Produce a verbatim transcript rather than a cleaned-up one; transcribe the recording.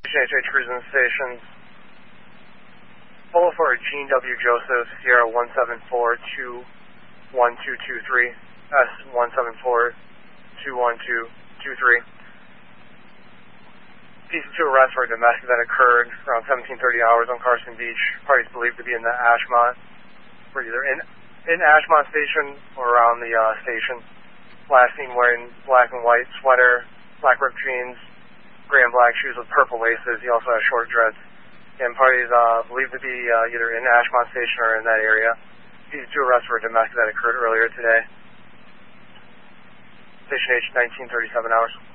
H H Cruising Stations. Follow for Gene W. Joseph, Sierra one seven four two one two two three, S one seven four two one two two three. Piece two arrests for a domestic that occurred around seventeen thirty hours on Carson Beach. Parties believed to be in the Ashmont. We're either in in Ashmont Station or around the uh, station. Last seen wearing black and white sweater, black ripped jeans, gray and black shoes with purple laces. He also has short dreads. And parties uh, believed to be uh, either in Ashmont Station or in that area. These two arrests for a domestic that occurred earlier today. Station H, nineteen thirty-seven hours.